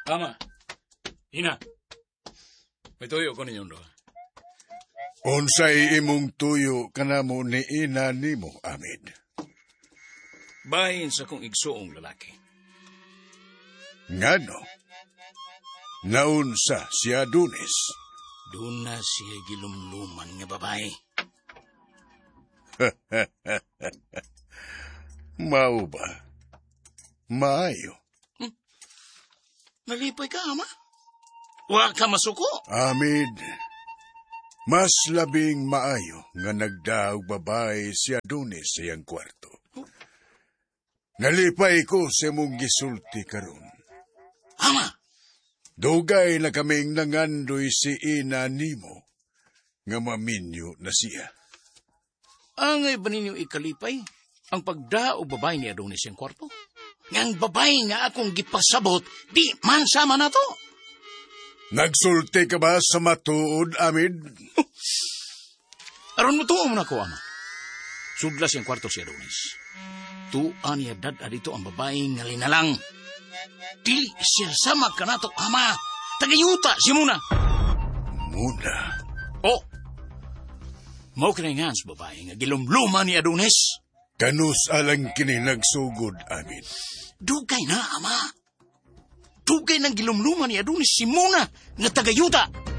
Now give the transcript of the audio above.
Ama, ina, may tuyo ko ninyong doon. Unsay imong tuyo kanamo ni ina nimo, Amid? Bahin sa kong igsoong lalaki. Ngano? Naunsa si Adonis? Doon na siya gilumluman nga babae. Mao ba? Maayo. Nalipay ka, ama. Wa ka masuko. Amid, mas labing maayo nga nagdaog babae si Adonis sa iyang kwarto. Nalipay ko sa mong gisulti karon. Ama! Dugay na kaming nangandoy si ina nimo nga maminyo na siya. Angay ba ninyo ikalipay ang pagdaog babae ni Adonis yung kwarto? Ngang babae nga akong gipasabot, di man sama na to. Nagsulti ka ba sa matuod, Amid? Aron mo tuom na ko, ama. Sudlas yung kwarto si Adonis. Tuan niya dada dito ang babae nga linalang. Di siya sama ka na to, ama. Tagayuta si Muna. Muna? Oh. Mao kinay sa babae nga gilumluma ni Adonis. Kanus alang kini nagsugod, Amid. Dugay na, ama. Dugay ng gilumluma ni Adonis si Muna nga tagayuta.